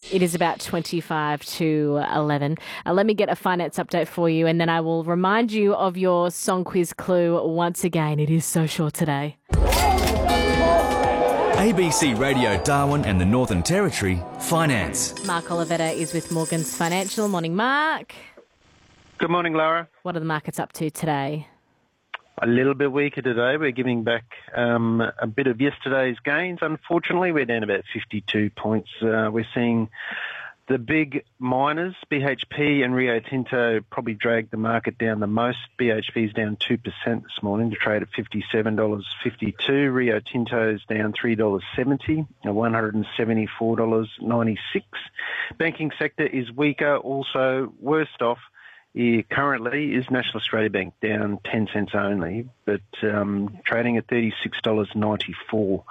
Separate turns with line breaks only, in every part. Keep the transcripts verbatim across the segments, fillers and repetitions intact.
It is about twenty-five to eleven. Uh, let me get a finance update for you, and then I will remind you of your song quiz clue once again. It is so short today.
A B C Radio Darwin and the Northern Territory Finance.
Mark Olivetta is with Morgans Financial. Morning, Mark.
Good morning, Laura.
What are the markets up to today?
A little bit weaker today. We're giving back um, a bit of yesterday's gains. Unfortunately, we're down about fifty-two points. Uh, we're seeing the big miners, B H P and Rio Tinto, probably dragged the market down the most. B H P's down two percent this morning to trade at fifty-seven dollars fifty-two. Rio Tinto's down three dollars seventy at one hundred seventy-four dollars ninety-six. Banking sector is weaker. Also, worst off Here currently is National Australia Bank, down ten cents only, but um, trading at thirty-six dollars ninety-four.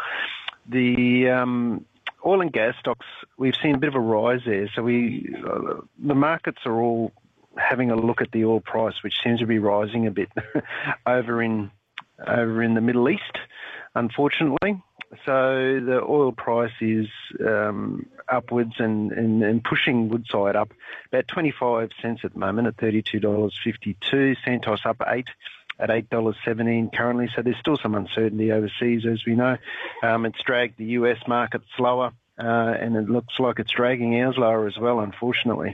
The um, oil and gas stocks, we've seen a bit of a rise there. So we, uh, the markets are all having a look at the oil price, which seems to be rising a bit over in over in the Middle East, unfortunately. So the oil price is um, upwards and, and, and pushing Woodside up about twenty-five cents at the moment at thirty-two dollars fifty-two. Santos up eight at eight dollars seventeen currently. So there's still some uncertainty overseas, as we know. Um, it's dragged the U S market slower, uh, and it looks like it's dragging ours lower as well, unfortunately.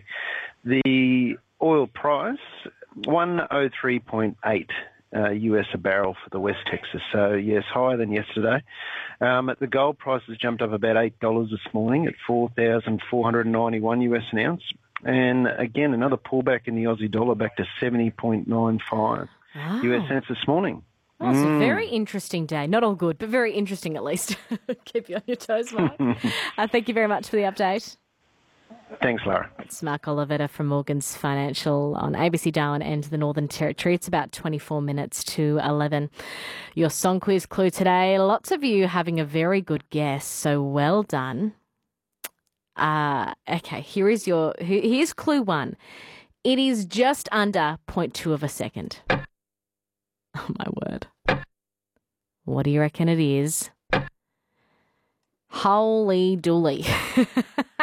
The oil price, one oh three point eight. Uh, U S a barrel for the West Texas. So, yes, higher than yesterday. Um, the gold price has jumped up about eight dollars this morning at four thousand four hundred ninety-one U S an ounce. And, again, another pullback in the Aussie dollar back to seventy point nine five
Wow.
U S cents this morning.
Well, it's
Mm.
a very interesting day. Not all good, but very interesting at least. Keep you on your toes, Mark. uh, thank you very much for the update.
Thanks, Laura.
It's Mark Olivetta from Morgans Financial on A B C Darwin and the Northern Territory. It's about twenty-four minutes to eleven. Your song quiz clue today. Lots of you having a very good guess, so well done. Uh, okay, here is your here's clue one. It is just under zero point two of a second. Oh, my word. What do you reckon it is? Holy dooly.